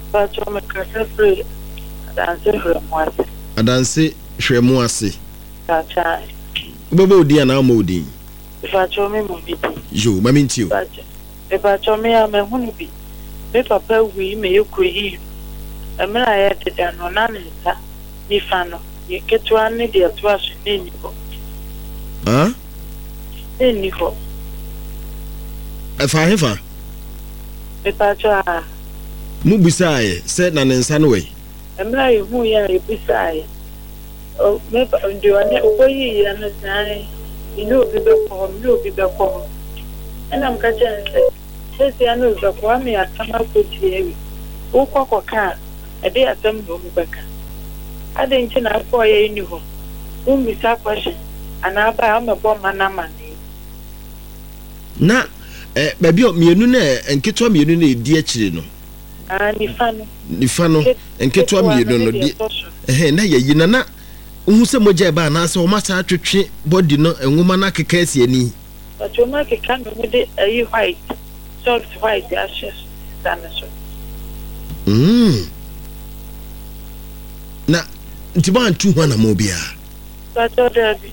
But I'm a free. Adanse hwemu ase. Acha. Bobo odi ana amodi. If I show me movie. Jo, mami ntio. If I show me am hunu bi. Me papa wi me yokuyi. Amra ya de no na nsa. Ni fa no. Ye ketwa ne de to aso ni ko. Ah? Ni ko. Efa hefa. Me pa cho a. Mu bisae se na nsa no we. Amra ye hu ya e bisae. O me pa ndio ane oyi ya no sai. Inu obi be ko. Ena mkacha sese anu be ko ami atama ko tie. O kokko ka e de atam no mu beka. Ade nchi na afọ ya eni ho. Ummisa kwashi anaba amebo manamani. Na baby mienu na enketwa mienu na edi akire no. Nifano enketwa mienu no di na yayi na uhu se moja ba na se o masa atwetwe body no enwuma na keka asi ani. But o ma keka no de ayi white soft white ashes danoso. Na ntiba antu ho na mo bia. But odabi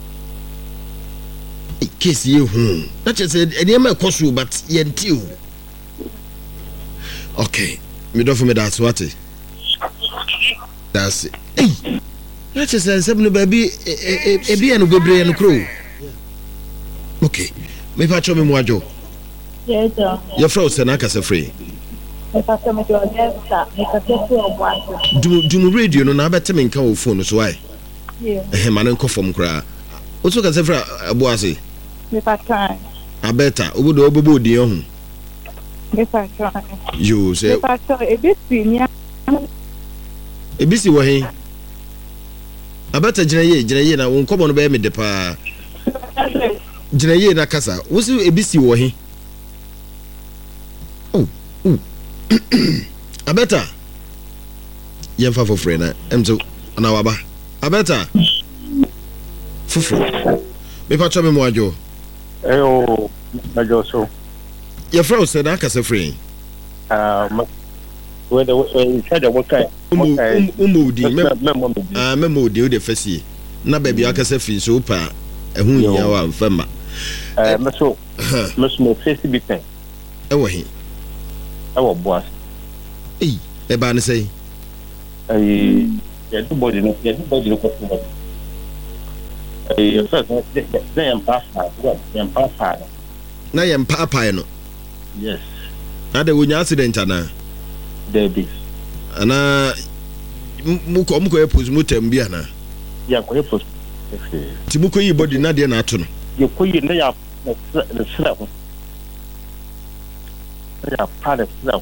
case ye hu. That is any ma koso but yenti o. Okay, me do for me that's what it. That's it. Hey. That is something baby e bia no bebre no kro. Okay. Me pa cho me mo ajo. Yes sir. Your friend say na kasa free. Me pa cho me do yes me ka tesu obo. Do radio no na bete me nka o phone so why? Yeah. Man nko fom kra. O so ka say free abo ase. Me pa try. Abeta obodo obobo di ohun. Me pa try. You say. Me pa try ebisi wo he. Abeta ginaye na won komo no be me de pa. Ginaye na kasa. Wo si ebisi wo he. Oh. Abeta. Yemfa for free na emzo na waba. Abeta. Fufu. Me pa cho me mo ajo. Ajo so. Your friend said I kasa free. Where the charge of what kind? Umudi memodi de fasi. Na baby akasa free so pa ehun ya wa mfama. Meso face bi pen. Ewo he. Ewo boas. Eh, e ba ne say. Ya do body no ko so. First they am papa. Na yem papa no. Yes. Na de wonya accident ana. Debbie. Ana muko epos mutem bi ana. Ya ko epos. Ti muko yi body na de na ato no. Ye ko yi na ya sra ko. Ya pare sra.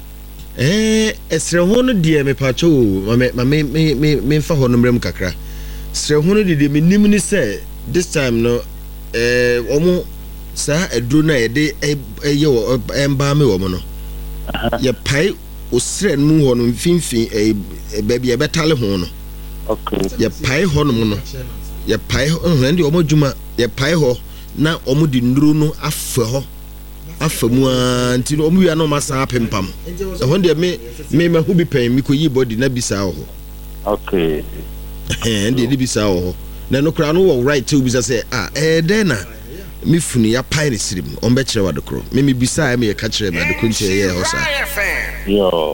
Esre ho no de me pa cho me fa ho no mrem kakra. Sre ho no de me nim ni say this time no omo sa edru na yede eye wo emba me wo mo no. Ye pai osre nu ho no mfimfin baby e betale ho no. Okay. Ye pai ho no mo no. Ye pai ho ndi omo djuma ye pai ho na omo di nduru no afa ho. Afamu anti no omo wi na masa apempam. E ho de me hu bi pen mi ko yi body na bisa ho. Okay. Ndi bisa ho. Na no kra no wo right to bisa say den na me funi ya pai resirim on be kire wadokro me bisa me ka kire me adokro nche ye ho sa yo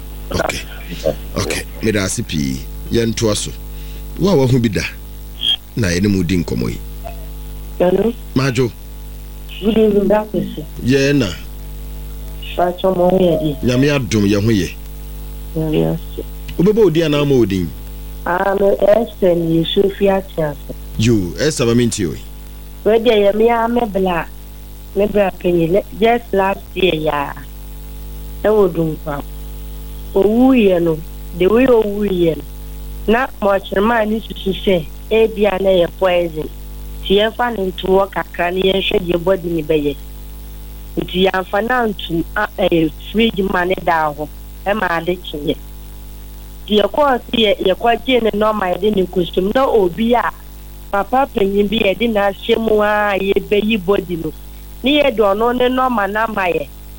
okay me da sipi ye nto aso wa hu bi da na ye ne mu di nkomo yi hello majo good evening doctor ye na facho mo ye di nyame adom ye ho ye yes obeba odi ana ma odin me esten ye sofia chance you esa ba minti o where dey me bla kenye just last year ya e wodun pa owu ye no the way owu ye na mo chirma ni susu e bia na ye poison ti ye fa ni to work akra ni ye hwe ye body ni beye ti ya fa na ntu fridge man da ho e ma de kinye ti ye ko ti ye kwa je ne normal de ni kusum na obi a papa penyin bi e di na hyemu a ye beyi body no ni ye do no ne normal na maye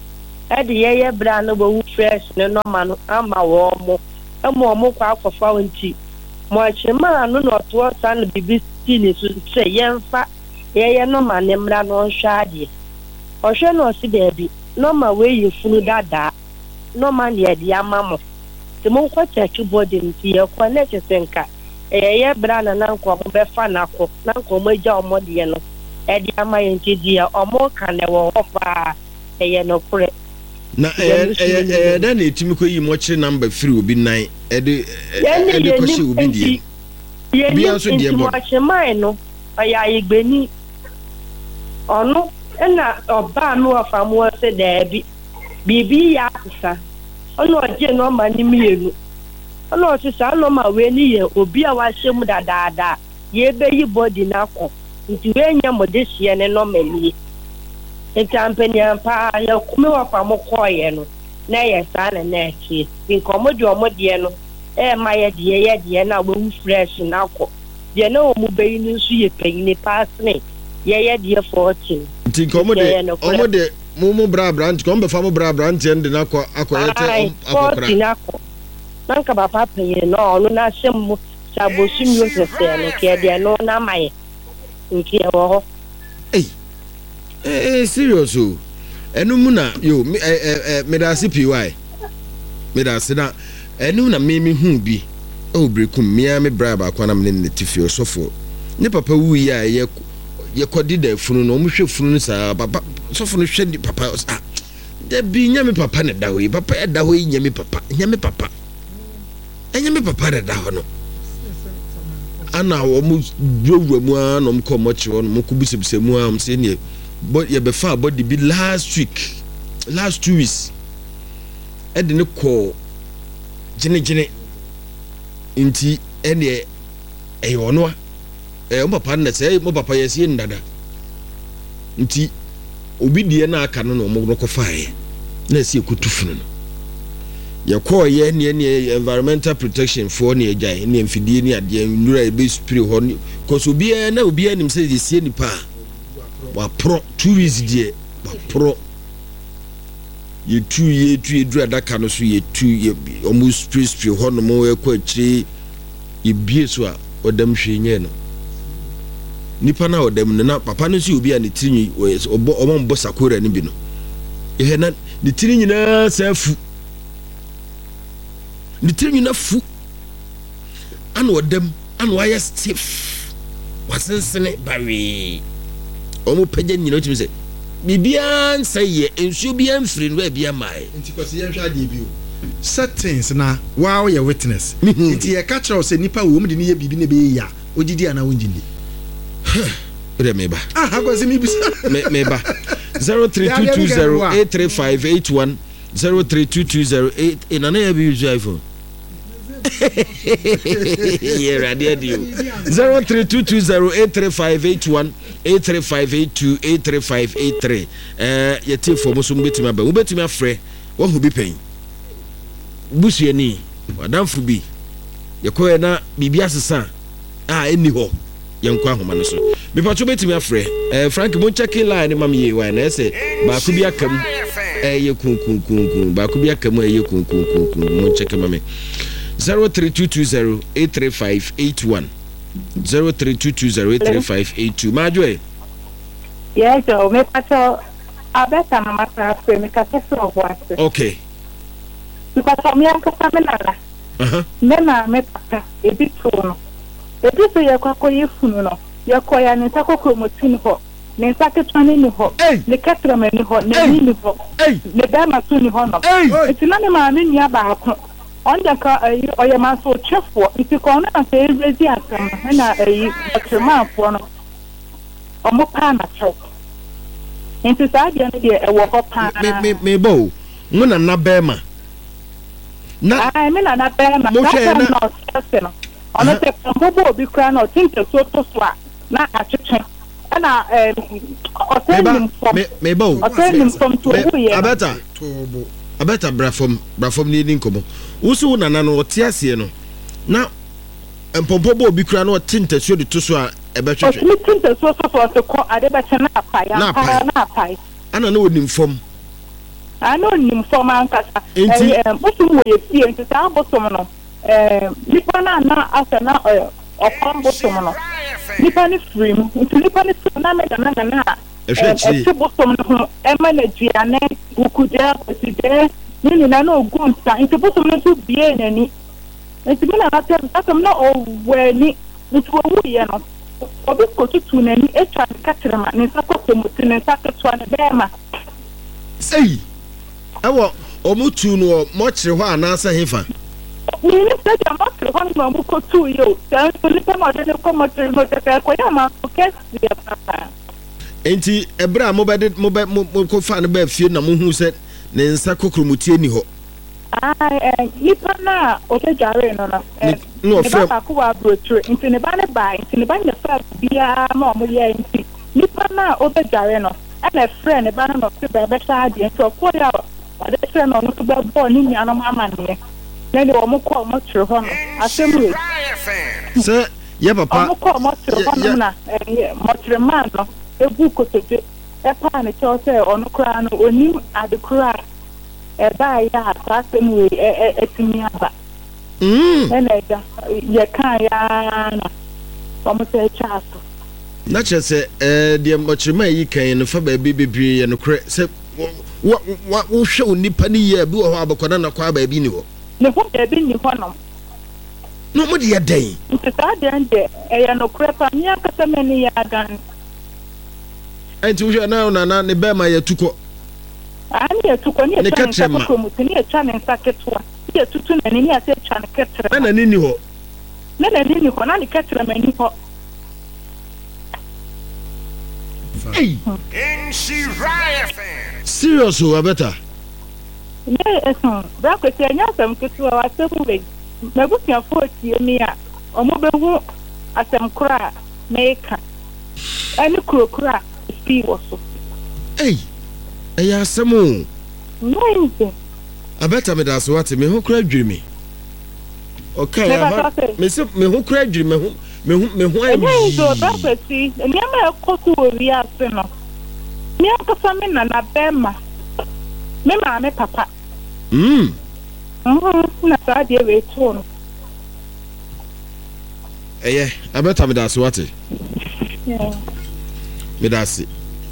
Edi ye bra no bo fresh ne no ma no ama wo mo. Emo mo kwa akwafa wonti. Mo achema no no to san bibi stili so se yemfa ye no ma ne mra no hwa ade. Ohwe no si baabi. No ma we ye funu dada. No ma ne de amamo. Te mo kwa check body nti ye kwa na chesenka. Ye bra na nko mo be fa na ko. Na nko mo agya omode no. E de ama ye nti dia omo ka ne wo fa ye no kure. Na then etimi ko yi mo kire number free obi nan e de ko she obi die. Bi anso die bo. Mo chema no aya igbeni. Ono na oba no afa mo se da bibi ya asa. Ono je no ma ni mienu. Ono se sa no ma we ni ye obi a wa hyem dadaada. Ye be yi body na ko. Nti we nya mo de hie ne no mali. Entampenya pa ya kume wa fa mo koye no na ye sa na echi nkomo de omode no ma ye de na we fresh na ko de na omu beyi ni nsu ye panyini pass ne ye de 14 nti nkomo de omode mu bra branch ko mbe fa mo bra branch ende na ko akoyete akokra na ko nanka ba papa ye no no na hyem mu sabosu mi o se no ke de no na maye nki e wo ho serious o enu mu na yo me da se PY me da se na enu na me hu bi o brekum me me bra ba kwa na me ne tifio sofo ne papa wu ya ye kodi da funu no mo hwe funu sa papa sofo no hwe di papa da bi nya me papa ne da hoyi papa e da hoyi nya me papa enya me papa da ho no ana wo mu dwowura mu a no mko mo chi won mo kubisebise mu a mse ne but ye be fa body be last 2 weeks e de ne ko gene inti ene e wono mo papa na say mo papa ye sie ndada nti obi die na aka no mo no ko faaye na sie kotufunu no ye ko ye ne environmental protection for ne agya ne mfidie ne ade ndura e be spray ho cause obi na obi anim say ye sie nipa wa pro 2 weeks die wa pro ye tu adaka no so ye tu almost spray ho no mo e ko akire ye bie so a odam hwenye no nipa na odam na papa no so obi a ne tirinyi obo mbo sakora ne bi no ye na ne tirinyi na safu ne tirinyi na fu ana odam ana waya stiff wasensene bawe omo pagya nyina otimi se bibia nsaye ensuo bia mfiri no bia mai nti kwase ye hwa de bio settings na wow ye witness nti ye ka kira o se nipa wo mu de ne ye bibi ne be ya ogidi ana wonjindi ode meba kwase mi bisa meba 032208358 03220 inana ya bi use iPhone yeah radio 032208358 83582 83583 yete for musum betima ba ubetimi afre wo hu bi pen busuani wadamfu bi yekoye na bibia sesa eni ho yenkwa ahoma no so bipacho betimi afre Frank mo check line mam ye wa na se ba ku bi akam ye kunkun ba ku bi akam ye kunkun mo check mame 032208358 032208358 Majwe. Yes, so me pato abeta mama transfer me ka so what. Okay. Because me anka samena. Nena me pata ebitu no. Ebitu ye kwako yefunu no. Ye koya ne takoko motini ho. Ne saketwane ni ho. Ne katra me ni ho, ne ni ho. Ne dama tu ni ho no. Etinane ma me nia ba ko. Onda ka oye maso chefo iti ko na se rezi akam na atrema fo no omo pa na cho enti sa dia ne de ewo ho pa me bo ngona na bema na ai me na bema mo hwe na ona te pombo bi kra na tinte so to so na acheche na otenim fo me bo otenim fo to ye abeta brafom ni nkomo wusu nana no otiase no na empompo bo bi kura no tinte so de to so a ebetwetwe o tinte so ko ade be na apai ana na onim fom I know him from Ankasa. Bosom wo ye fie nti saa bosom no. Nipa na asa na ọkọ bosom no. Nipa ni free mu. Nti nipa ni free na mega na. Eti bosom no ho ema na duane ukuja kweside. Nini na no gunta. Nti bosom no so bie nani. Nti me na atam na oweni. Nti wo ye no. Obi ko tutu nani etwa katrema. Ne sakọ muti ne sakọ na bema. Sei. Ewo omutu no mo kire ho anasa hefa. Ni se ja mo kire ho no mo ko tu yo. Tan so ni pa mo de ko mo kire mo te ko ya ma ko kesi ya papa. Enti ebra mo ko fa no ba fie na mo hu se ne nsa kokromutie ni ho. Nipa na o te jare no na. No frem. Ba ko wa brotre. Nti ne ba ne ba, nti ne ba nya fa bia ma mo ye nti. Nipa na o te jare no. Ana friend ba na no se ba be sa ade nti o ko ya ade friend no to be born ni nya no mama ne. Na de o mo ko mo kire ho no. Asemu se ye papa. O mo ko mo kire ho no na mo kire man no. Ebu ko tete. E pa ne cho se onu kra no oni ade kra. E ba ya asemu etimi aba. Ene da ye kan ya na. O mo se chaso. Na chese de mochirima yi kan no fa ba bibibiri ye no kre se wo hwe onipa ni ye bi wo ho abakoda na kwa ba bi ni ho ne ho ba bi ni ho no mo de ye den nti ta de ande ye no kre pa ni akasa meni ya gan anti wo hwe na ne ba ma ye tuko ani ye tuko ni e twa ne ko muti ni e twa ne nsaketwa ni e tutu na ni ase twa ne ketre na ni ho na ni ho na ni ketre mani ho. Hey. Serious o abeta. Bra ko se anya asem ketu a wasemu be. Mabusia 40 mi a omo be hu asem kura meka. Ani kura fi woso. Hey. Eya asemu. Nice. Abeta me da so wate me hu kura dwiri Okay, me hu kura dwiri me hu ai. Hey, do bra ko si. Ni ama ko tu ori ase no. Ni akasa me na bema. Me ma me papa. Na sa de we to no. Eye, abeta me da so wate. Yeah. Me da si.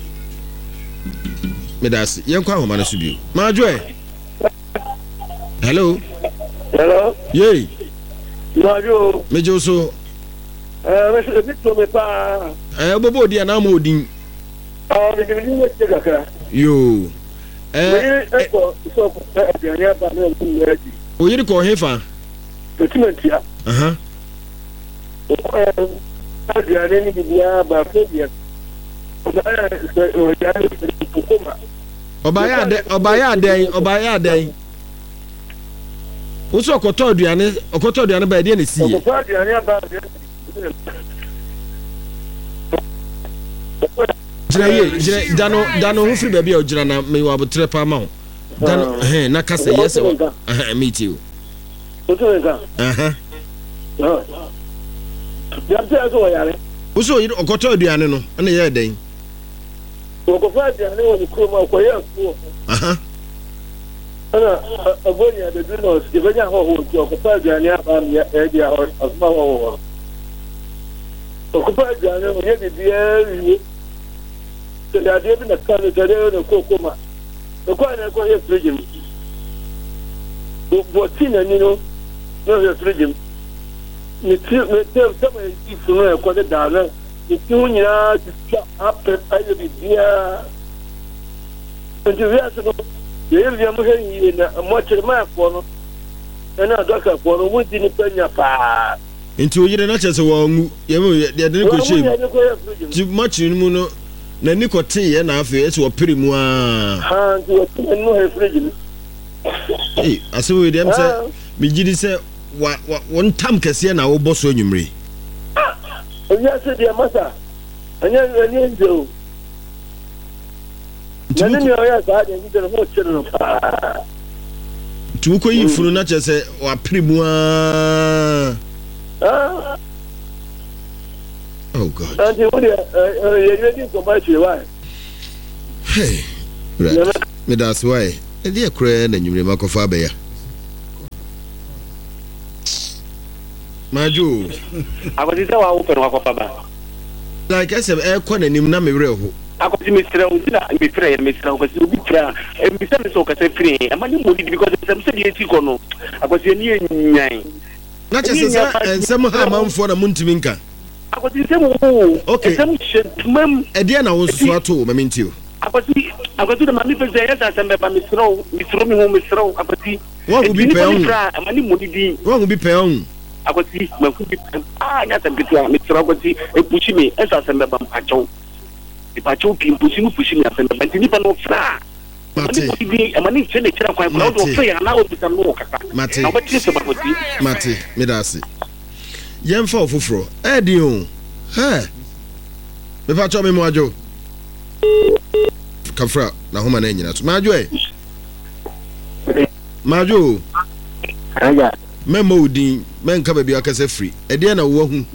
Yen kwa homa na so bio. Ma joy. Hello. Yey. Majo. Me joso. Me se to me pa. Bobo dia na mo odin. Me ni te kakra. Yo. So ya ba na ku ready. O yiri ko hefa. Document ya. Adiane ni bia ba fobia. Obaya den. Uso okoto aduane ba de na siye. Okoto aduane ba de. Dano hu free baby o jira na me wa botre pa ma ho. Dano na kasa yes me too. Oto nka. Ya te aso yare. Uso yi okoto aduane no na ye den. Okoto aduane woni kuma ko ye afu. Ana agonia de dinos ibenya ho okoto aduane aba ya dia asma ho. Okoto aduane wo ye bibia wi. Ya de bi na kan de no kokoma. Ko na ko ye frigim. Bo tina ni no ye frigim. Ni ti me te sama yi funu e ko de dana. Ni ti unya ti apre ayo bibia. Nti wi aso no ye wi am he yi na mo chirma ko no. Na doka ko no wudi ni panya pa. Nti o yire na chese wo ngu ye de ko shey. Ti machi mu no na ni ko tin ye na afi ese wo pere mu a. Nti wo tin no he frigim. Ase we dem say me gidi say won tam kese na wo boso nyumre. Oya se dia masa. Anya ni njo. Nani oya sa de njo no chiro no. Tu ko yi funu na chese wa pere mu a. Oh God. Anti what you ready to buy you why? Hey. Me that's why. ɛdeɛ koraa na nwumire makɔfa abɛya majo akwasi sɛ wa wo pɛ no wakɔfa ba like ɛsɛ ɛkɔ n'anim na mewerɛ ho akwasi mesrɛ wo sina mefrɛ yɛ mesrɛ wo kwasi obi tira mbisa me sɛ wokasa firi ama ne mmɔdi because sɛ sɛ deɛ ɛsi kɔ no akwasi ani ɛnyan na kyɛ sɛ nsɛm ha amanfoɔ na montumi nka akwasi nsɛm wo nsɛm hyɛ tumam ɛdeɛ na wo nsoso ato wo mamenti o akwasi na mami pɛ sɛ yɛsɛ asɛm bɛba mesrɛ wo me ho mesrɛ wo akwasi wahu bi pɛ wo ama ne mmɔdi din wahu bi pɛ wo akwasi mafu bi nya asɛm ketewa mesrɛ akwasi ɛpushi me ɛsɛ asɛm bɛba mpakyɛw mpakyɛw pii mpushi no pushi me asɛm bɛba nti nipa no fra mate ama ne nkyɛ ne kyerɛ kwan kora wode ɔfrɛ yɛ anaa ɔbisa no wɔ kasa mate na wobɛtiri sɛ bakwasi mate meda ase yɛmfa wo foforɔ ɛdi o hɛ mepakyɛw me mu adwo kafra na homa na nyina so maadwo maadwo aya mɛma wo din mɛnka baabi akasa firi ɛdeɛ na woahu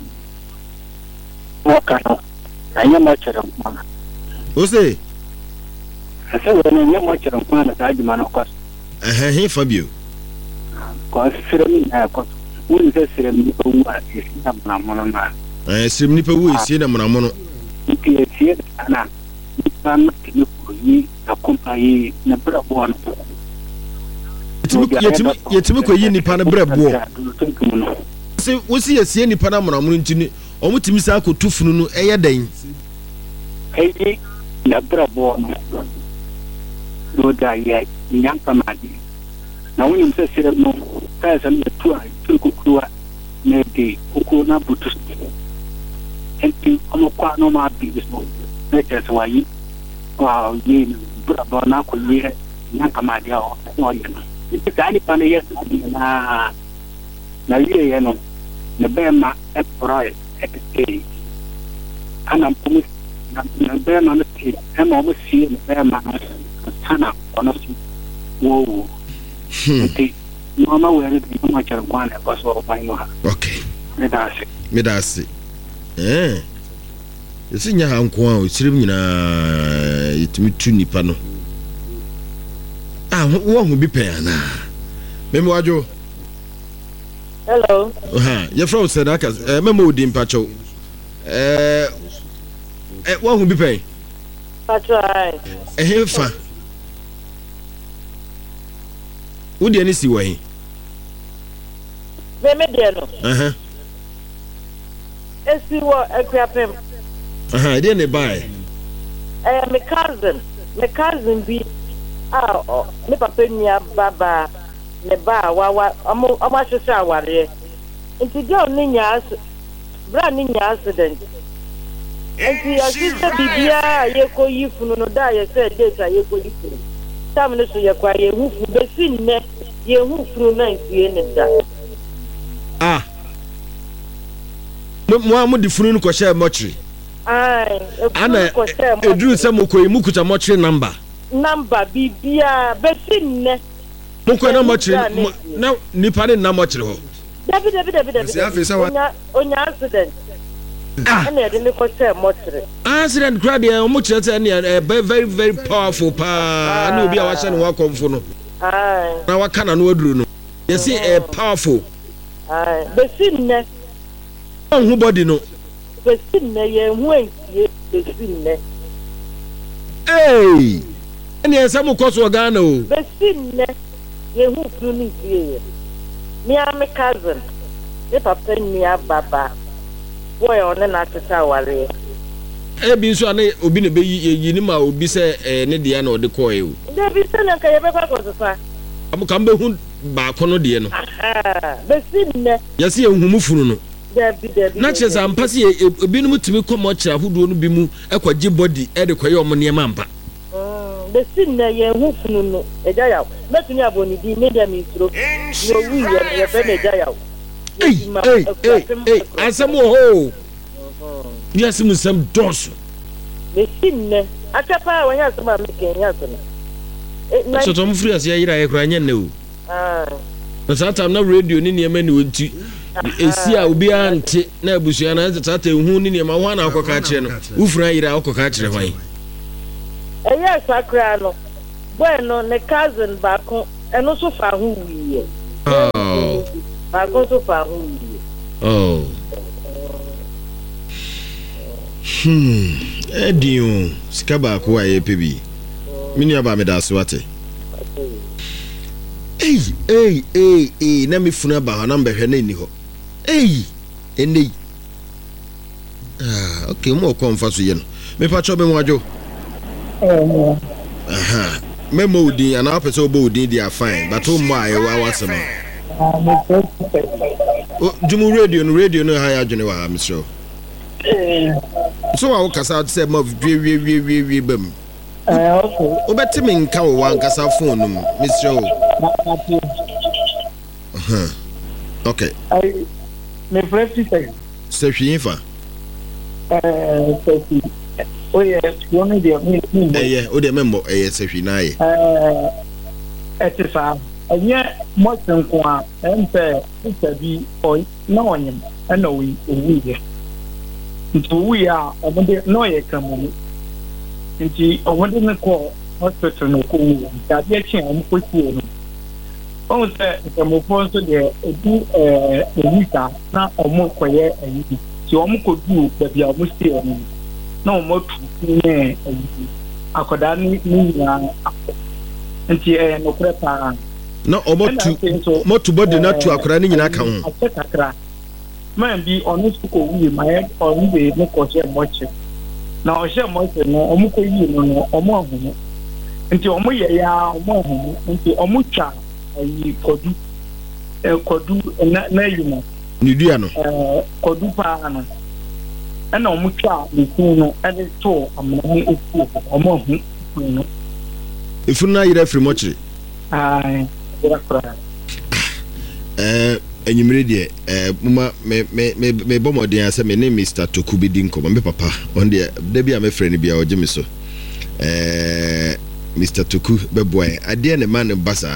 wɔka no ɛnyɛ ma kyerɛ nkwa wo se ɛsɛ wɔ no ɛnyɛ ma kyerɛ nkwa na saa adwuma no kɔ so he fa bio kɔ serɛ m nyinaa ɛkɔ so wone sɛ serɛ m nipa wu a ɛsi na monamono no a serɛm nipa wu ɛsie na monamono nti ɛsie na nipa no tumi kɔyi akɔmpa yi na berɛ boɔ no yɛtumi kɔyi nipa no berɛ boɔ sɛ wosi yɛsie nipa no amonamono nti ne ɔmo tumi saa akɔtu funu no ɛyɛ dɛn ɛyi na berɛ boɔ no na ɔda yɛ nyankamaade na wonim sɛ serɛ no kaɛ sɛ no yɛtu a turu kukuruwa na ɛde kukuo no aboto so ɛnti ɔmɔkɔ a na ɔma abiri so na ɛkyerɛ sɛ wayi yie no berɛ boɔ no akɔyɛ nyankamaade a ɔyɛ no nti saa nipa no yɛ saa nyinaa na wieɛ no ne bɛɛma ɛporɔe ɛtetee ana ɔmo na bɛɛma no tee ɛma ɔmo sie ne bɛɛma no sana ɔno so wɔwu nti nɔɔma wɛre de ɔmo akyɛre nkwa na ɛkɔ so ɔman no ha okay meda ase yɛsɛ nya ha nko a ɔkyerɛm nyinaa yɛtumi tu nipa no woahu bi pɛn anaa mɛmi wadwo hello yɛfrɛ wo sɛ na aka mɛma wo din mpakyɛw woahu bi pɛn ɛhe fa wodeɛ ne si wɔ he deɛ no ɛsi wɔ akuapem ɛdeɛ ne baɛ ɛyɛ me cousin bi me papa nua baba ne ba wawa ɔmo ahyehyɛ awareɛ nti girl ne nya bra ne nya accident nti yɛhyehyɛ biribiara a yɛkɔyi funu no da yɛsɛ date a yɛkɔyi funu tam no so yɛkɔ a yɛhu funu bɛsi nnɛ yɛhu funu no ansie ne da mo a mode funu no kɔhyɛ mɔkyere ana ɛduru sɛ mokɔyi mu kuta mɔkyere number bibia besi nne mokɔ na mɔkyere na nipa ne na mɔkyere hɔ dabi onya accident ana yɛde ne kɔhyɛ mɔkyere accident kora deɛ ɔmo kyerɛ sɛ ne very very powerful paa na obi a wahyɛ ne wakɔmfo no na waka na no aduru no yɛsi powerful besi nne ɔnho body no besi nne yɛhu ansie besi nne ɛne ɛsɛ mo kɔ so Ghana o besi nnɛ yɛhu funu no nsie yɛ me cousin ne papa nua baba wɔyɛ ɔne na atete awareɛ ebi nso ane obi ne bɛyi ne ma obi sɛ ne deɛ na ɔde kɔɛ o dabi sɛ na nka yɛbɛkɔ akɔsosa kam bɛhu baako no deɛ no besi nnɛ yɛsɛ yɛhu mu funu no dabi na kyerɛ sɛ ampa sɛ ebinom tumi kɔ mɔkyerɛ ahodoɔ no bi mu ɛkɔgye body ɛde kɔyɛ ɔmo nneɛma ampa besi nnɛ yɛhu funu no ɛgya yaw mɛtumi abɔ ne din ne deɛ mensuro na owu yɛ no yɛfrɛ no ɛgya yaw asɛm wɔ hɔ wiase mu nsɛm dɔɔso besi nnɛ akyɛ paa wɔnyɛ asɛm a mekɛ nyɛ asɛm sɔtɔ mo firi ase ayera yɛ kora nyɛ nnɛ o na saa tam na radio ne nneɛma ne wɔnti esi a obiara nte na abusua na saa ta ehu ne nneɛma hɔ na akɔka kyerɛ no wofura ayera akɔka kyerɛ hwan ɛyɛ sakra no Bueno, ne cousin baako eno so fa ho wiye. Oh. Baako so fa ho wiye. Oh. Edio sika baako aye pebi. Mini aba me da so ate. Hey, na me funa ba na mbehwe na ni ho. Eni. Okay, mo ko mfa so ye no. Me pa cho be mo ajo. Aha. Memo udi ana apese obo udi dia fine, but o mo aye wa wasema. Jumu radio no ha ya dwene wa ha Mr. So wa kasa say mo wi bam. Okay. Obeti me nka wo wan kasa phone no Mr. Okay. Me friend say. Se hwinfa. Say. Oh yes, one day me. O de membo se hwina ye. Etifa. Anya mo senko a empe bi oi na onyem na we ye. Nti we a omode no ye kamu. Nti omode ne ko hospital no ko da bia chen am ko tie no. On se mo fon so de edu ewita na omo koye ayi. Ti omo ko du da bia omo sie no. Na omo tu ne ayi. Akoda ni na nti no prepare na omotu body na tu akora ni nyina ka ho akakra man bi onu suko wi my onu be no ko she moche na o she moche no omu ko yi no omu ahu nti omu ye ya omu ahu nti omu twa ayi kodu na yimo ni dua no kodu pa no na omu twa ni no ade to amana efu omu ahu no ifuna yira free moche enyimire de mama me bomodin ase me name Mr. Tokubi Dinko me papa on de bi a me friend bia oje me so Mr. Toku beboy ade ne man basa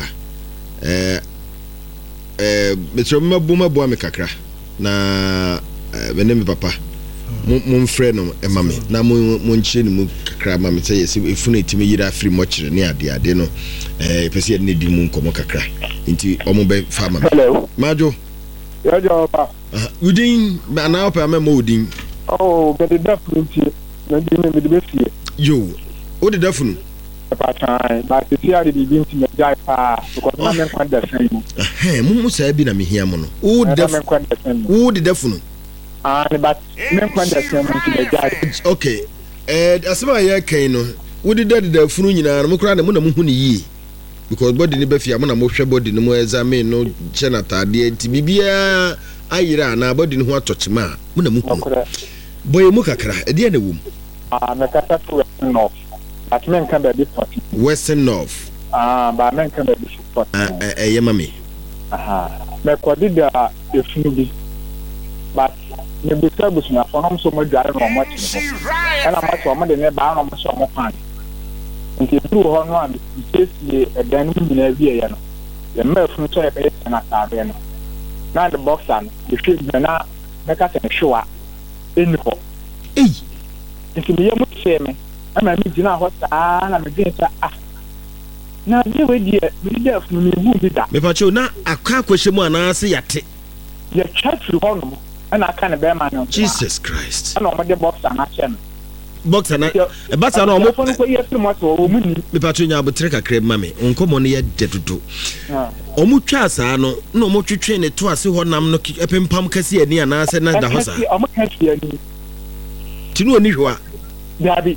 me tro me boa me kakra na me name papa mon friend no e mame na mon nche ni mu kakra mame say yes ifuna etime yira free mochire ne ade no pese ne di mu nkomo kakra nti omo be fa mame majo ya jo pa udin na opa me mo udin be the dafunu ti na di me be fie yo o de dafunu pa tan ba ti fi ari bi nti me jai pa because na me kwanda sen mu sa bi na me hia mo no o de dafunu but men kwanda sen mo ti me jai okay asema ya kan no wo de dafunu nyina no kra na mu na mu hu ni yi because body ni be fia mo na mo hwe body ni mo examine no chenata de nti bibia ayira na body ni ho atochima mo na mu hu boy mu kakra e de na wom me kata to no but men kan be spot Western North ba men kan be spot yema me me kwadi da efunu bi but me be service na for no so mo dware no mo chi no na ma so mo de ne ba no mo so mo pan nti duru ho no am sesi edan mu nyina bi ya no ye me funu so e be na tabe no na the boxer no the fit na me ka se showa eni ho nti me ye mu che me ama mi gina ho saa na me gina sa na je we die me die funu me hu bi da me pa cho na akwa kwehye mu ana se yate ye chatri ho no na aka na be ma no Jesus Christ na o de boxer na che boxer na e basa na o mo funu ko ye funu mo so o mu ni me pa cho nya abotre kakra mame nkomo no ye dedodo o mu twa saa no na o mo twetwe ne to ase ho nam no epempam kase ani ana se na da ho saa o mo kase ani tinu oni hwa dabi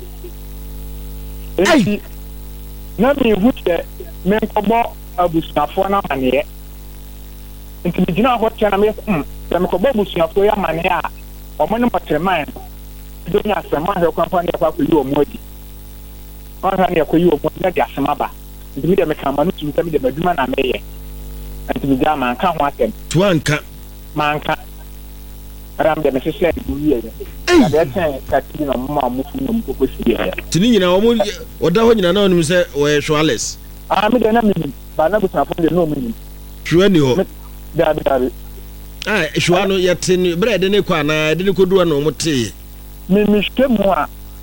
na mi huche men ko bo abusafo na mane nti mi gina ho tena me me ko bo abusafo ya mane a o mo ne matreman do nya asema he kwa pa ne kwa ko yi o modi o ha ne ko yi o modi na dia asema ba nti mi de me ka ma no tum ta mi de baduma na meye nti mi ja man ka ho atem to anka manka ram de me se se di ye ya de ten ka ti no mo mu fu no ko si ye tini nyina o da ho nyina na onum se o ye Shwales mi de na mi ba na busafo de no mi Shwa ni ho dabi Shwa no yete ni bread ne kwa na de ne koduwa no mo te mi shemu a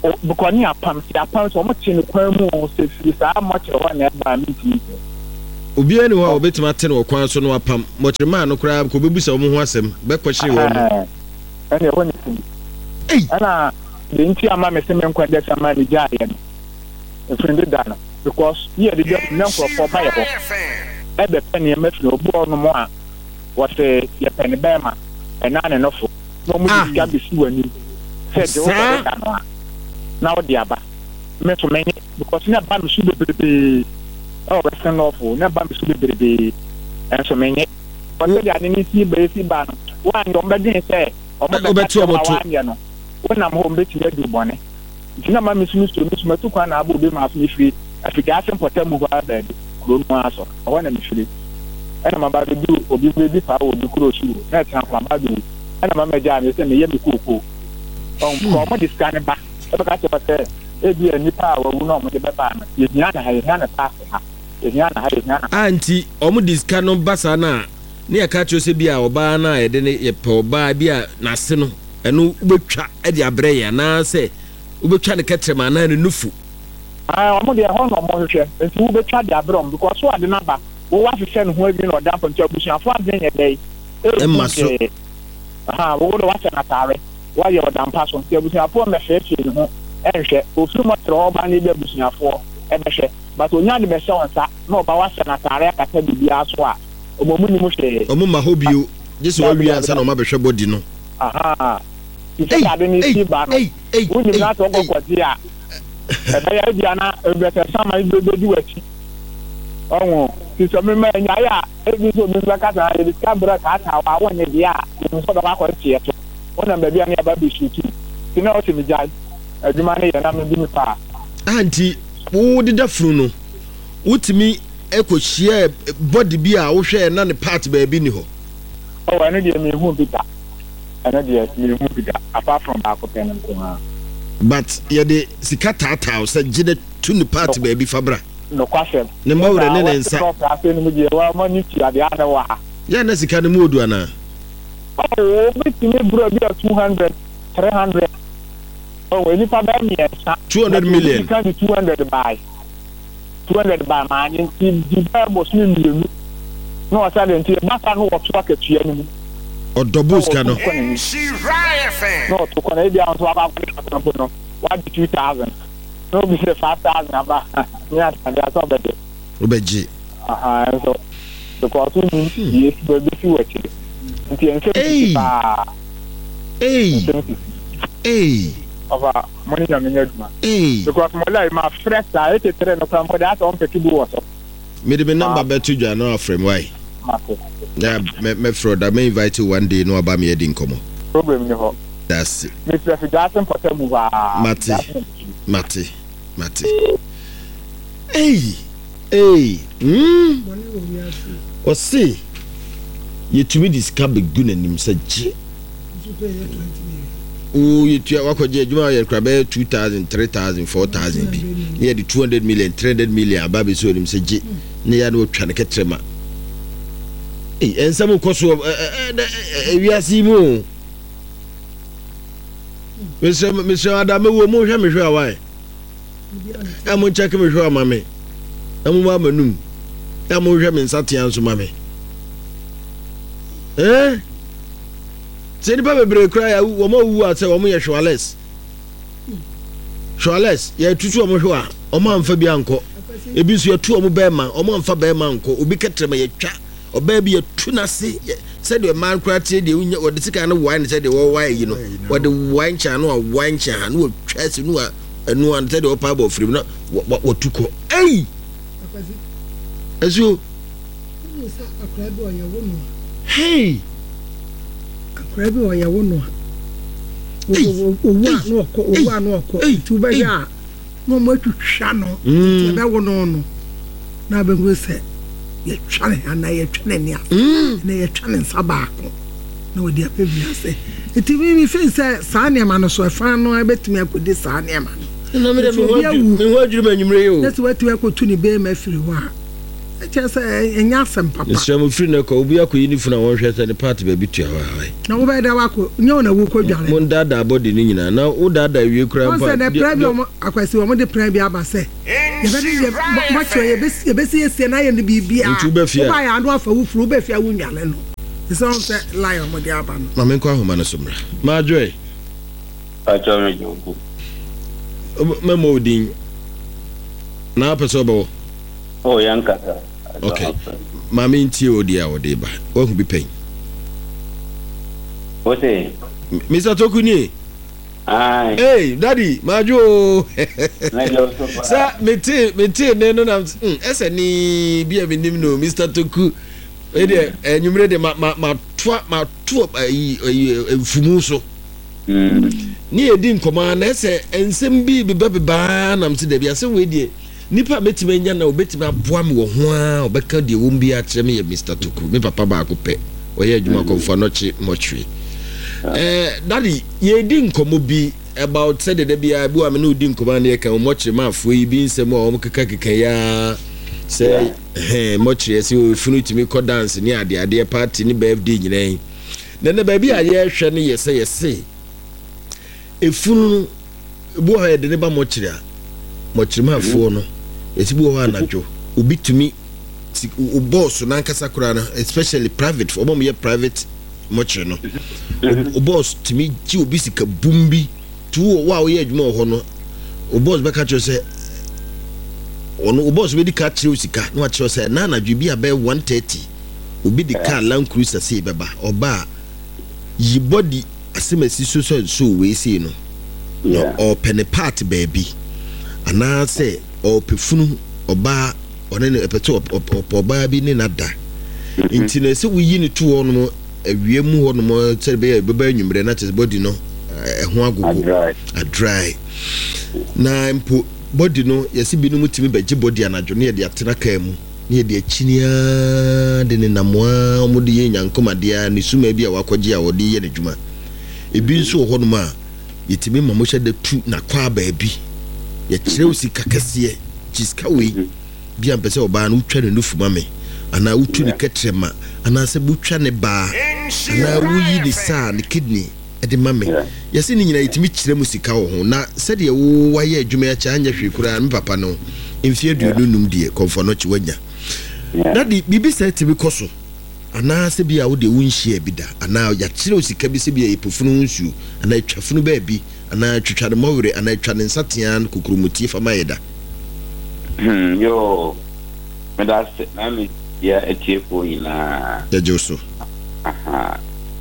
because ni apam so mo tie no kwan mu o se fi saa mo kire ho na ba mi ti obi ani ho a obetima ate no kwan so no apam mo kire ma no kra ko bebusa mo ho asem be kwahye wo mo ani ho ni ti ana de nti ama me se me nkwa de sama ni ja ye no friend da no because here the na for ba ye ho e be pen ye mafiri obo no mo a what ye pen be ma na ne no fo no mo di ga bisi wani said the over now the aba me to many because na ba su be oh western lawful na ba su be and so many but they are ni si ba no one do be din say o mo be to no wona mo be ti do bone tina ma mi su to kwa na abo be ma fi free afika asem potem ho ba be kuro no aso wona mi free ana ma ba do obi be fa obi kuro su na tan kwa ba do ana ma meja mi se me ye mi koko ko mo discan ba e ba ka se pate e bi ani pa wa wu no mo de be ba na ye nya na ha ye nya na ta ha ye nya na ha ye nya na anti o mo discan no basa na ne ya ka tro se bi a oba na ye de ne ye pe oba bi a na se no eno ubetwa e de abre ya na se ubetwa ne ketrema na ne nufu o mo de ho no mo hwehwe enti ubetwa de abre because so ade na ba wo wa hwehwe no ho abi no da ponto abusia fo ade nye dai e maso wo do wa se na tare wa ye odam paso nti abusuafo me hwehwe no ehwe ofi mo tro oba ne bi abusuafo e be hwe but onya de be hwe onsa na oba wa se na tare akata bibi aso a omomu ni mo hwe omo ma hobio jesu wa wi ansa na o ma be hwe body no isi ade ni si ba no woni na to gogodi a e be ya dia na e be ta sama ibe di wachi onwo ti so me ma nya ya e bi so me ba ka ta e ka bra ka ta wa wonye dia ni so ba ko tie to wona ba bia ne ba bi shuti ti na o ti mi ja aduma ne ya na me bi mi pa anti wo de da furu no wutimi ekohia body bi a wo hwe na ne part ba bi ni ho o eno de me hu bi ta eno de me hu bi ta apart from ba ko pen ko ha but ye de sikata ta se gide to ne part ba bi fabra no kwasem ne mawre ne ne nsa ya na sika ne mu odu ana oh bitime bro bi 200 300 oh we ni pa ba mi esa 200 million kan 200 by man ti di ba bo sini million no wasa de nti ba ka no wo to akatua ni mu odobus ka no no to ko na bia on to aba ko no what 2000 no be 5,000 aba ya ta so bede obeji so the quarter ni yes be fi wachi nti en se ba aba money na me aduma because mo lai ma fresh a ete tre no kan mo da so on peki bu wo so me de number betu dwa no afrem why yeah me fro da me invite you one day no aba me edin komo problem ni ho that's it me prefer gasen potem wa Mate. Hey. O see. You to me this can be good and him say G. Oh, you to wakoje juma ye krabe 2,000, 3,000, 4,000 bi. Near the 200 million, 300 million ababi so him say G. Ne ya no twa ne ketrema. Eh, ensam ko so we asi mu. Mr. Adam wo mo hwe me hwe awai. Amo check me hwe amame. Amo ba manum. Amo hwe me nsatia nso mame. Se ni ba bebre kra ya wo ma wu ase wo mo ye hwales. Hwales ya tutu wo mo hwe a o ma mfa bi anko. Ebi so ya tu wo mo be ma, o ma mfa be ma anko. Obi ketrema ye twa. Oba bi ya tu na se said the man crate the or the sika no wine said the why you know what the wine chan no wine chan no chase no no and said the papa of free no what to call hey as you hey akrabi o ya wono owa no tu ba ya no mo twhwa no e be wono no na be go se ye twane ana ye twane ni na ye twane sabako na odi apebia se etimi mi fe se sa ne ma no so fa no ebetimi akodi sa ne ma na me waduru manyumre yo na ti wati akotu ni be ma firi ho a Just a yasam papa. Some free no ko obi akọ uniform na won hwe se the party ba bitua wa. Na wo be da wako nyo na wo ko dware. Mon dada body ni nyina na wo dada wie kura pa. Won say the problem akwasi wo de plan bi aba se. Ye be mo cho ye be se na ye no bibia. Ntu be fia. Wo ba ya ado afa wo furu be fia wo nwale no. It's all say lion mo de aba no. Ma men ko ahoma no somra. Ma joy. Acho me joku. Memo din. Na person bo. Oh, yankata. Okay. Mami nti odi a odi ba. Wo hu bi pen. What say? Mr. Tokuni. Aye. Hey, daddy, majo. Sa meti ne no na ese ni bia binim no Mr. Toku. E de enyumre de ma to fumu so. Ni edi nkoma na ese ensem bi beba na mse de bia se we die nipa betime nya na obetime aboa me wo ho a obeka de wo mbi a kire me ye Mr. Toku me papa ba ko pe oye adwuma konfo no chi mochwe daddy ye di nkomo bi about said de bia bu am no di nkoma na ye kan mochwe ma afo yi bi nsem o mkeka ya say mochwe se o funu timi ko dance ni ade party ni birthday nyina na ba bi a ye hwe ne yese efunu bu ha de ne ba mochwe a mochwe ma afo no esibu ho anajo obi tumi o boss na nkasa kura na especially private for omo ye private mochre no o boss tumi ji obi sika bumbi tu wa o ye adwuma ho no o boss be ka kire se ono o boss be di ka kire sika no kire se na anadwo bi abe 130 obi di car Land Cruiser se beba oba yi body asemasi so we say no o penny part baby ana say o pefunu oba onene epeto oba bi ne nada nti na se wuyi ne tu ho no awiemu ho no terebe beba anwumre na tese body no ho agogo a dry na mpo body no yesi bi no mutimi beje body anadwo ne de atena ka mu ne de achinia de ne namoa omode ye nyankomade a ne suma bi a wakoje a wode ye ne dwuma ebi nso ho no ma yetimi mamohya de tu na kwa ba bi ye kire osika kase chiska we bia mpese oba na utwa ne nufuma me ana utu ne ketrema ana se butwa ne ba ana wuyi ne sa ne kidney ede mame yesi ni nyina yitimi kire musika wo ho na se de wo waye adwuma ya cha anya hwekura me papa no mfie duonu num de komfo no chi wanya na di bibi se tibi koso ana se bia wo de wunhia bida ana ya kire osika bi se bia yepofunu nsu ana twafunu ba bi ana twitwa ne mawre ana twa ne nsatian kokrumutie fama yeda yo me da se na me ya etiefo ina ya joso aha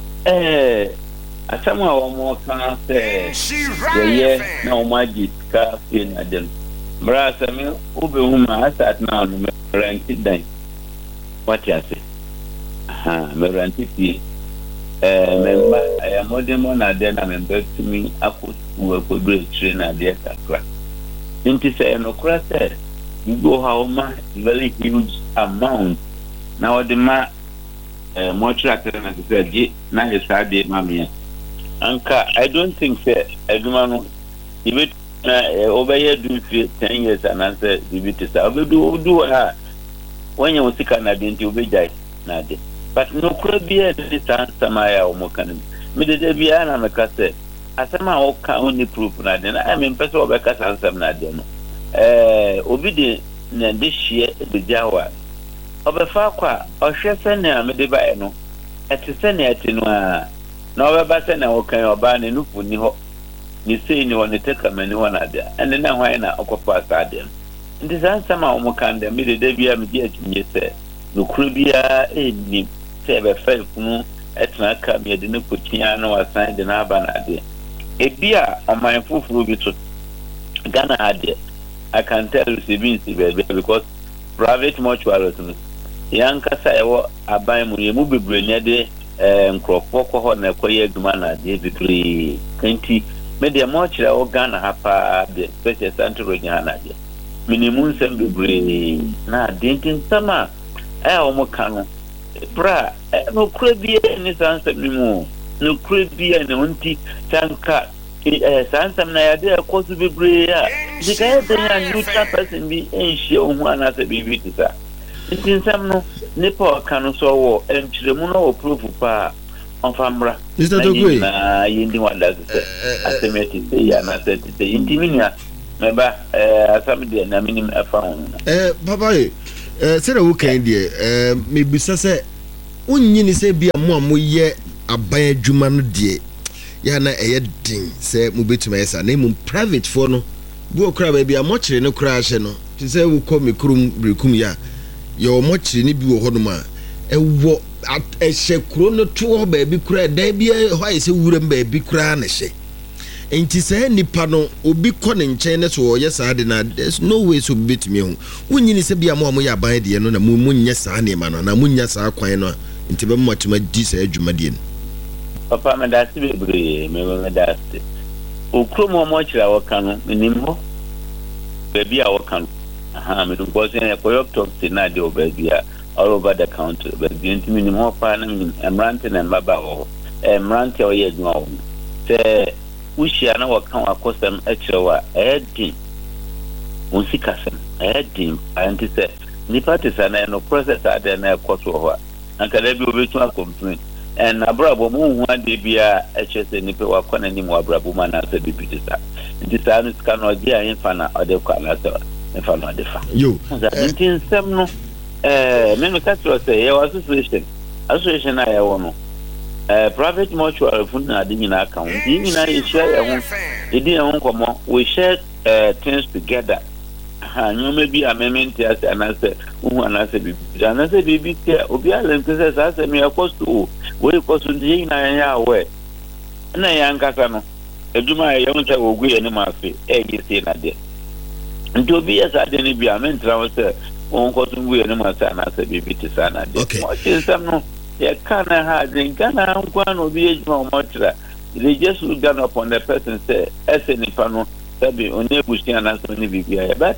asama wa mo kan se ye na o maji ka fi na dem bra se me ube huma asat na no me ranti dan what ya say aha me ranti fi memba ya modemo na de na memba tumi akuwa ko do train na de kakra nti se no kra se you go how much very huge amount now the ma much actor na say na yesterday mami anka I don't think say eduma even over here do 10 years and answer the say do ha when you see can be nti obejai na de but no could be a samaya o mokan me de bia na me ka say asema o ka only proof na de I mean person obeka sansam na de no obi de na de hie de jawa obefa kwa ohwe sene amede bae no ete sene ete no a na obeba sene o kan oba ne nufu ni ho ni sei ni woni teka mani wona de ene na hwan na okofa asade ndi sansama o mukande mi de bia mi di atunye se no kuru bia eni se be fel kunu etna ka mi de ne kotia na wasan de na aba na de ebia oman fufuru bi to Ghana ade I can tell you because private mortuaries yankasa ewo aban mu ye mu bebre ne de nkrofo ko ho na koye aduma na de bebre kanti media mortuary o Ghana hapa de special center Ghana de minimum sem bebre na dentin sama o mo kanu bra no krabie ni sansa mimu no krabie ne onti tanka sansam na yade akosu bebre ya dikaya de ya neutral person bi enhie ohu anase bibi tisa nti nsɛm no nipa ɔka no so wɔ nkyerɛmu no wɔ proof pa on famra Mr. Togwe na yindi wanda sɛ asɛmɛti sɛ ya na sɛ tɛ nti minia meba asam de na minim afa ho papa sɛ wo kan de me bisa sɛ unyi ni sɛ bia mo amoyɛ aban adwuma no de ya na ɛyɛ din sɛ mo betuma yesa na mo private for no bu okra ba bia mo kyere no kra ahye no ti sɛ wo kɔ me kurum brekum ya ye o mo kyere ni bi wo hodom a ɛwɔ ɛhyɛ kuro no to hɔ baabi kura da bi hɔ ayɛ sɛ wuram baabi kura na hyɛ enti sɛ nipa no obi kɔ ne nkyɛn ne so ɔyɛ saa de na there's no way so betumi ho wonyini sɛ bia mo amoyɛ aban de no na mo nyɛ saa ne ma no na mo nya saa kwan no nti bɛ mo atuma di saa adwuma de no papa me da se bebre me da se okro mo kyerɛ wɔka no menim ho baabi a wɔka no aha me do bɔse na koyok talk se na de obaabi a all over the country but the intimate more partner emrante and baba ho emrante o ye adwuma ho se wuhia na wɔka akosɛm ɛkyerɛwa ɛdi unsikasɛm ɛdi anti sɛ nipa te sa na no process ade na ɛkɔto ho anka da bi obetu complain and abrabo mu hu ade bia ɛkyɛ sɛ nipa wakɔ na nim abrabo ma na sɛ bibi te sa nti sa no ska no ɔde a yɛmfa na ɔde kɔ na sɛ mfa no ɔde fa yo nti nsɛm no me catch was say your association I want private mortuary fund na di nyina account di nyina e share e ho e di e ho komo we share things together ha nyoma bi amement as anase hu anase bibi te obi alem te say say me cost o we cost di nyina ya we na ya nkasa no eduma ya hu say ogu ye ni mafe e gi say na de nti obi ya sa de ni bi amentra wo say on ko tungu ye no masa na se bibi te sana de mo chinsam no ye kana ha den kana nkwa no bi ejuma mo tra they just look down upon the person say ese ni pa no sabi onye bushi na so ni bibi ya but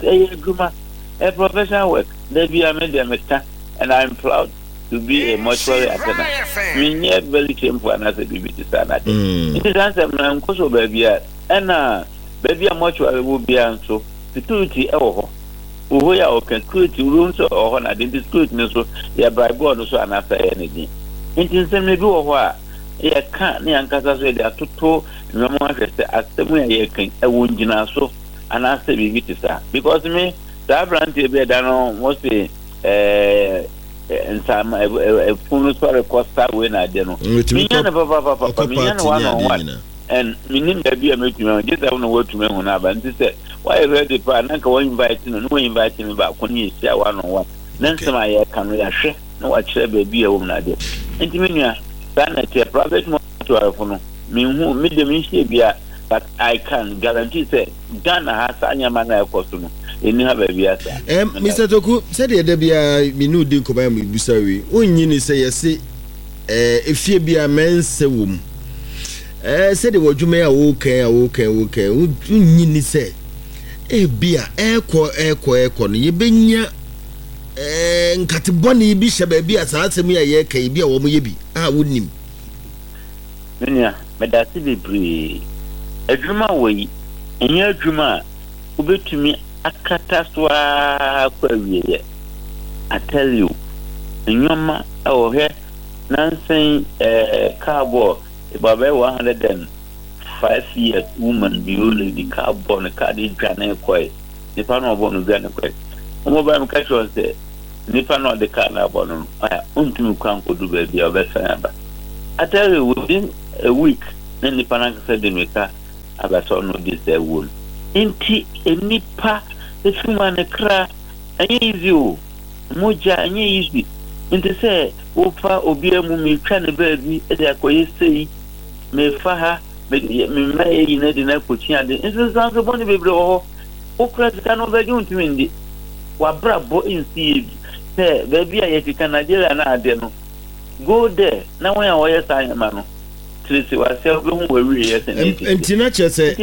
a professional work they be a media meta and I'm proud to be a mortuary attendant me nye very shameful na se bibi te sana de it is answer na nko so baby a na baby a mortuary wo bia nso security e wo ho oho ya security rooms or na the security no so ya bribe no so anasa anything nti nsem ne bi wo ho a ya ka ne ankasa so ya toto nwomo ahwese asemu ya kan e wonjina so anasa bi bitisa because me that brand e be da no mo say nsama funu so requesta we na de no me na papa me na one and minim da bi ametuma just I want to me huna ba nti say why ready pa na ka won invite no invite me ba ko ni sia one on one nan sama ya kanu ya hwe na wa kire ba bi e wo na de nti menua sana te private motor no me hu me de me hye bia but I can guarantee say Ghana has anya mana ekoso no eni ha ba bia sa Mr. Toku said the bia me no de ko ba me busawe onyi ni say yesi efie bia mense wom said the wodwuma ya wo kan unyi ni say bia eko no yebenya nkatebone bi hye ba bia saa asem ya ye kan bia wo mo ye bi wonim menya medase bebre adwuma wei enya adwuma ubetumi akata swa kwa wiye I tell you nyoma o he nansen carbon about 105 years woman be only the carbon cardi dwane kwai nipa no obo no dwane kwai omo ba me catch on say nipa no the car na obo no untumi kwan kodu ba bia obesan aba I tell you within a week then nipa na say the meka abaso no this won inti nipa efuma ne kra anye easy o moja anye easy inti say ofa obi amu mi twa ne ba bi e de akoye sei me fa ha me mai yi na de na kochi ade inso sanso boni bebre ho o kra no ba junti ndi wa brabo insi say baby a yetika Nigeria na ade no go there na when ya woye sa anya ma no trisi wa se obi hu we yes enti na chese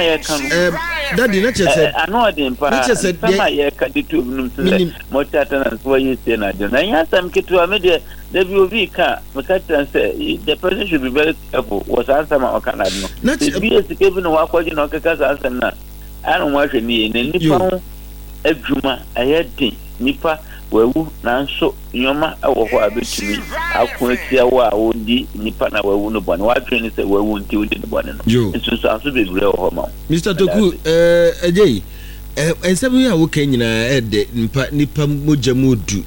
daddy na chese ano ade mpa na chese sama ye ka ditu num se motata na so ye se na de na ya sam kitu a me de bi obi ka me ka say the person should be very careful was answer ma okana no na bi esike bi no wa kwaji no kaka sa answer na anu wa hwe ni nipa adwuma ayedin nipa wawu nanso nyoma ɛwɔ hɔ a betumi ako atia wo a wodi nipa na wawu no bɔne wadwe ne sɛ wawu nti wodi no bɔne no nso so aso bebree wɔ hɔ ma Mr. Toku agye ensɛm yi a wo kan nyinaa ɛde nipa mogya mu du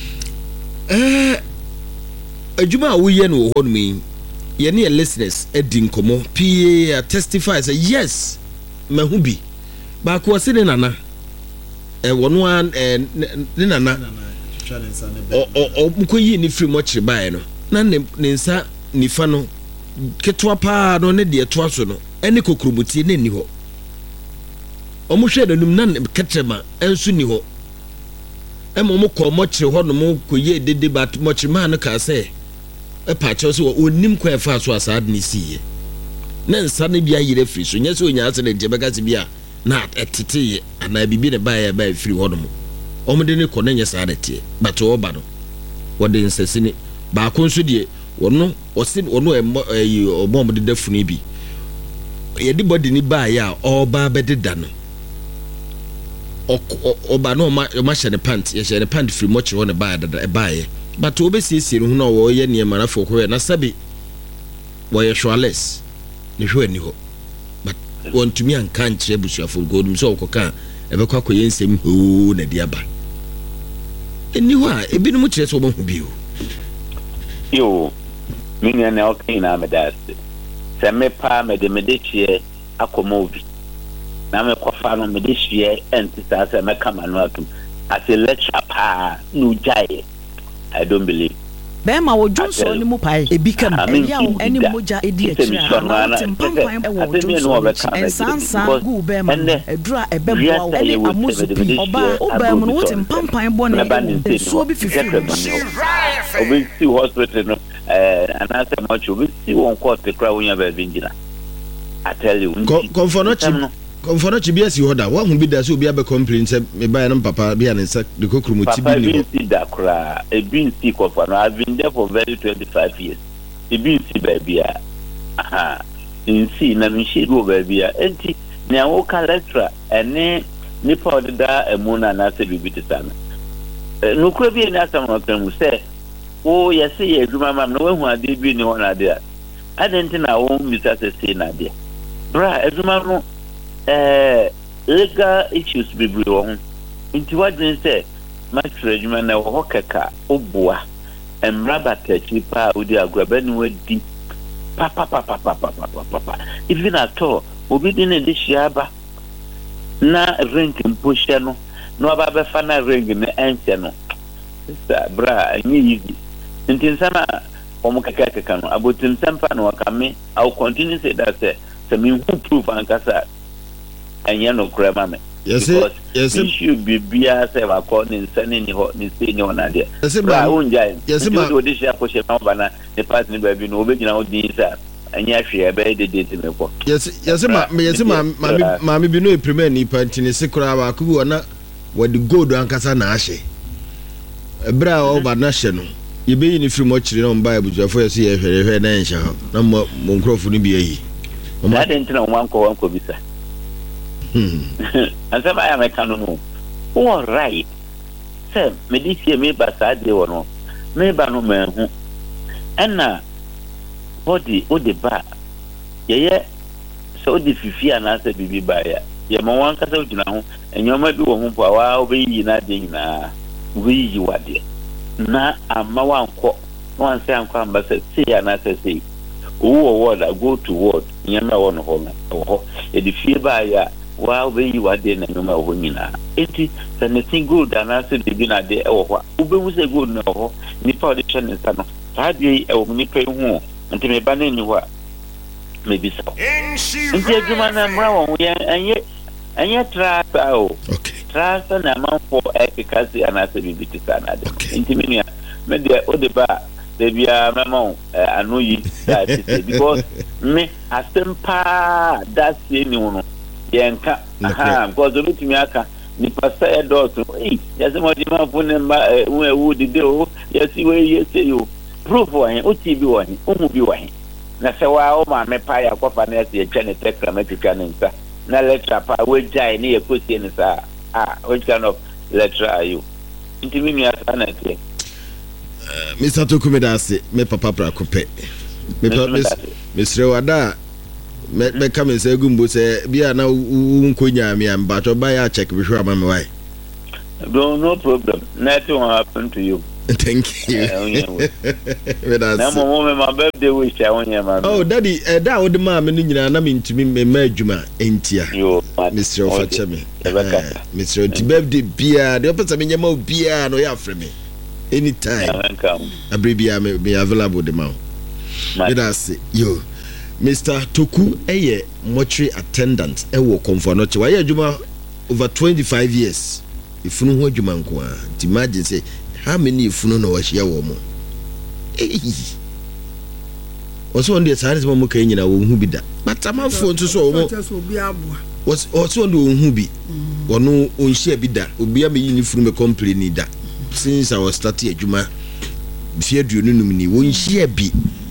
adwuma a woyɛ no wɔ hɔ no mi yɛne yɛ listeners adi nkɔmmɔ pii testify sɛ yes mahu bi baako ɔse ne nana wɔno a ne nana ɔmkɔyii ne firi mɔkyere baeɛ no na ne nsa nifa no ketewa paa no ne deɛ toa so no ɛne kokromutie ne nni hɔ ɔmohwɛ n'anum na kɛtrɛma ɛnso ni hɔ ɛma ɔmokɔ mɔkyere hɔ no mo kɔyie dede bat mɔkyere maa no kaa sɛ ɛpa kyɛw sɛ ɔnim kɔ ɛfa so asaa de ne siiɛ na nsa no bi ayerɛ firi so nyɛ sɛ ɔnya ase ne nkyɛ bɛka sɛ bi a na ɛteteyɛ anaa biribi ne baeɛ firi hɔ no mo ɔmode ne kɔ na nyɛ saa deteɛ but ɔba no wɔde nsɛsini baako nso deɛ wɔno ɔmɔ deda funu bi yɛde bɔde ne baeɛ a ɔba bɛdeda no ɔba no ɔma hyɛ ne pant yɛhyɛ ne pant firi mɔkyerɛ hɔ ne baeɛ but wɔbɛsiesie no ho na wɔyɛ nneɛma no afɔ kɔyɛ na sɛbe wɔyɛ hwales ne hwɛ ani hɔ but wɔntumi anka nkyerɛ abusuafo godum sɛ ɔkɔka a ɛbɛkɔ akɔyɛ nsɛm hoo na de aba ɛni hɔ a ebinom kyerɛ sɛ wɔmahu bio yo minya na okay na medase sɛ me pa mede kyeɛ akɔma obi na me kɔfa no mede hyeɛ ɛnte saa sɛ mɛka ma no atom as a lecture pa no gyae I don't believe bɛma wo dwonso ne mu pae ebi kam ɛya wo ɛne mogya edi akyira na tempampan ɛwɔ dwonso ɛnsansa gu bɛma ɛdura ɛbɛboa wo ɛne amusu pi ɔba ɔba mu no wo tempampan bɔ ne nsuo bi fifi obi si hospital no anasa much obi si won court kra wonya ba bi ngina I tell you Konfono bi asi hoda wa hu bi da so obi abe complain say me buy no papa bi an nsa de kokromuti bi ni papa bi da kra e bi nsi konfono I've been there for very 25 years e bi nsi ba bia aha nsi na me shi do ba bia enti na wo ka lecture ene nipa odida emuna na se bi bitisa no kura bi na asam no kan mu say wo yesi ye adwuma mam no wahu ade bi ni ho na ade a adenti na wo misa se na ade bra adwuma no legal issues bibiri wɔ ho nti wadwen sɛ matwerɛ adwuma na wɔ hɔ kɛka oboa mmara batachi pa a wodi agoraba ne wadi papa even at all obi di ne de hyia aba na rank mpo hyɛ no na waba bɛfa na rank ne ɛnhyɛ no sɛ bra ɛnyɛ easy nti nsana ɔmo kɛkɛ no abotim sɛmpa na wakame I will continue say that sɛ me hu proof ankasa ɛnyɛ no kura ma me yes issue bibia sɛ wakɔ ne nsane ni hɔ ne se ni hɔ na deɛ bra wonjae yes ma do de hyia ko hyɛ ma bana ne pass ne baabi no obegyina ho din sa ɛnyɛ hwɛ ɛbɛyɛ de date me kɔ yes ma me bi no premier ni panti ne se kura ba ko bi wona wadi gold ankasa na ahye bra o ba na hye no yɛbɛyi ne firi mɔkyere na ɔmba abusuafo yɛ so yɛ hwɛrɛhwɛ na ɛnhyɛ hɔ na mo nkurɔfo no bi ayi ɔma de ntina wankɔ bisa ansɛm ayɛ mɛka no no all right sɛ mede fie meba saa deɛ wɔ no meba no maahu ɛna bɔde wode ba yɛyɛ sɛ wode fifi anaasɛ biribi baeɛ yɛma wankasa wogyina ho ɛnyɔma bi wɔ ho mpo a waa wobɛyiyi no adeɛ nyinaa wobɛyiyi wadeɛ na amma wankɔ na wansɛ ankɔ amba sɛ sei anaasɛ sei owu wɔ ward a go to ward nyɛma wɔ no hɔ no ɛwɔ hɔ yɛde fie baeɛ a waa wobɛyi wadeɛ na nyɔma wɔ hɔ nyinaa enti sɛ ne sin gold anaasɛ biribi na adeɛ ɛwɔ hɔ a wobɛhu sɛ gold no ɛwɔ hɔ nipa ɔde hyɛ ne nsa no saa adeɛ yi ɛwɔ mu nipa yi ho nti meba no ani hɔ a mebisa wo nti adwuma no mmara wɔ ho ɛnyɛ trasa o trasa na amanfoɔ ɛkeka se anaasɛ biribi te saa na adeɛ nti me nua medeɛ wode ba a debia mama ano yi that because me asem pa that say ni no yenka aha because obetumi aka ni pasa edot eh yase mo di ma fun ma wu di de o yasi we yesi yo proof wa hen o ti bi wa hen o mu bi wa hen na se wa o ma me pa ya kofa na yesi e twene tekra ma twitwa ne nsa na lecture pa we jai ni e kosie ne sa o kind of lecture are you Inti mimi asana tie. Mr. Tokumedase, me papa prakope. Mr. Wada, me come and say gumbo say bia na unkonya me am but buy check be sure am why. No problem. Nothing will happen to you. Thank you. Na mo my birthday wish I want you, man. Oh, daddy, that would ma me nyina na me ntimi me madwuma entia. Yo, Mr. Ofacheme. Mr. Ti birthday bia, the opposite me nyama bia no ya frɛ me. Anytime. Abribia me available the man. That's yo. Mr. Toku eye mortuary attendant ewo Komfonoche. Why adwuma over 25 years. Ifunu ho adwuma nko a. Imagine say how many ifunu no wahia wo mo. Also on the side mo kan nyina wo hu bi da. But amanfo nso so wo was also on the hu bi. Wono onhia bi da. Obi am yi ni funu me complain da. Since I was starting adwuma fie duonu num ni wonhia bi.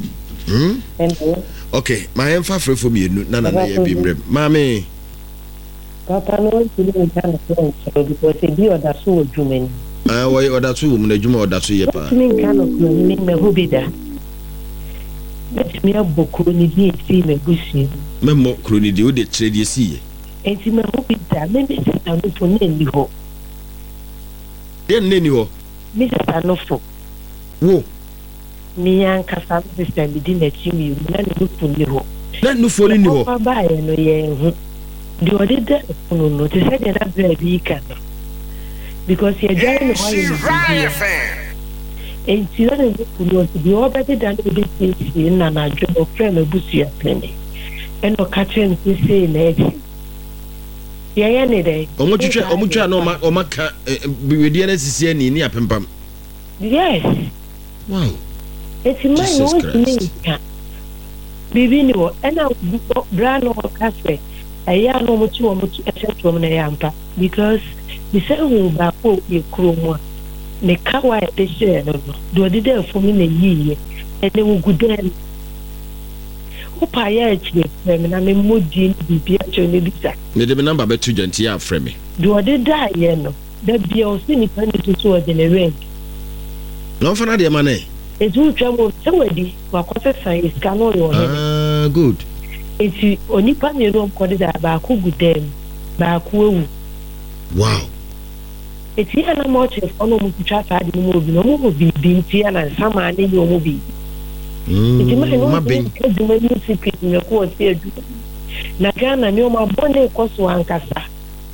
Okay, my emfa frɛ for me na ye bi mrem. Mame Papa no to be kind of because he be order so adwuma ni. Why order so mu na adwuma order so ye pa. Me kind of me hu bi da. Let me abokro ni di esi me gusi. Me mo kroni di wo de kyerɛ di esi ye. Enti me hu bi da, me be se ta no to na ni ho. Den ne ni ho. Me se ta no fo. Wo me ankasa sister bi di na chimi na ne fu ni ho. Na no fo ni ho. Papa ba ye no ye hu. Di odi de no te say na bra bi ka. Because you join the one. And she doesn't know the other than the business in an adjourned of friend of Busia Penny. And no catching to say, Ned. Yeah, any day. Omucha no maka be the NCC ni apempam. Yes. Wow. It's my own name. Bibi ni wo and brand or cafe. I am no much except from the yampa because the same back you chrome. Ne kawa e share no do de dey for me na yiye e de wo guden o pa ya echi me na me moji bibia cho ne bisa me de me number be 2 janti ya frɛ me do de da ye no da bia o se ni pa ni to de ne rank no fa na de ma ne e ju twa mo se wadi wa ko se sai iska no yo he good eti oni pa ni ro ko de da ba ko guden ba ko ewu wow. It's here na much of ono mu twa di mu obi no mu bi ntia na sama ne yo mu bi. It's my no be do my music me ko se adu. Na Ghana me o ma bone ko so ankasa.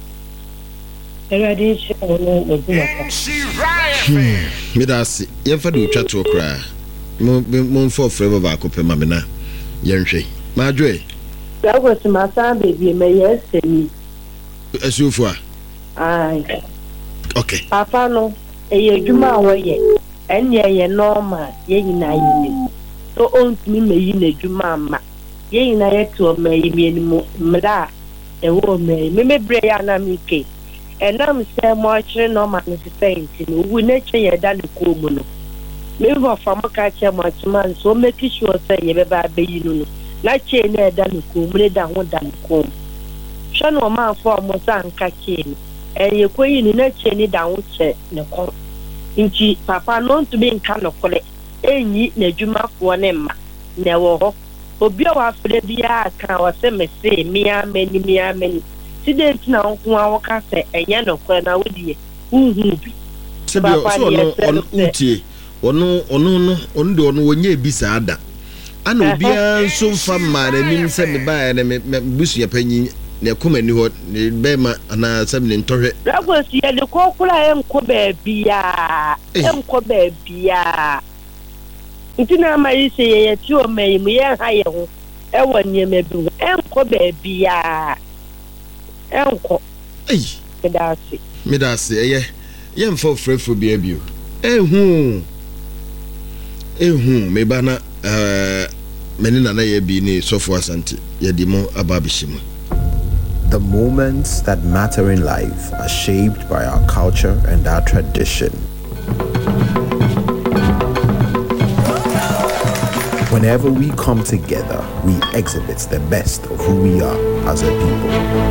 Eradi she ono oduma. Me da se ye fa do twa to kra. Mo for forever ba ko pe ma me na. Ye nhwe. Ma adwe. Ya go se ma san baby me yes ni. Asufu a. Ai. Okay. Papa no, edwuma wo ye. Enye ye normal, ye nyina yi. So on me me na edwuma ma. Ye nyina ye to me yi ni mu mra. E wo me bre ya na mi ke. E na me se mo akire normal no se paint no. Wu na che ye da le ko mu no. Me ho fa mo ka che mo atuma so make sure say ye be ba be yi no. Na che na da le ko mu le da ho da le ko. Sha no ma fo mo san ka che ni. Ye koyi ni na che ni da wuce ne ko inchi papa no to be nka no kole enyi na dwuma fo ne ma ne wo ho obi a wa fere bia ka wa se me se mi ameni ti de tina nko a wo ka se enya no kole na wodi hu bi se bi so no utie ono de ono wonya ebisa ada ana obi a so fa ma na nim se me ba na me busu ya panyi ne kuma ni ho ne be ma ana sam ne ntohwe ragos ye de kokura enko ba bia ntina ma yise ye ti o mai mu ye ha ye ho e wonye me bi enko ba bia enko medase ye mfo frefo bia bio ehu me bana menina na ye bi ni sofo asante ye di mo ababishimu. The moments that matter in life are shaped by our culture and our tradition. Whenever we come together, we exhibit the best of who we are as a people.